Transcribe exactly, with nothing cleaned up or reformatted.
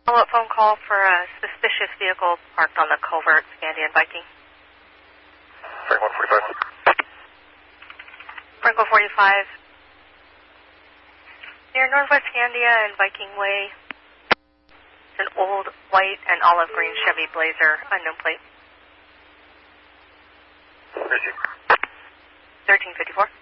Follow-up phone call for a suspicious vehicle parked on the culvert, Scandia and Viking. Frank one forty-five. Franco forty-five. Near Northwest Scandia and Viking Way. It's an old white and olive green Chevy Blazer, unknown plate. Where is he? thirteen fifty-four.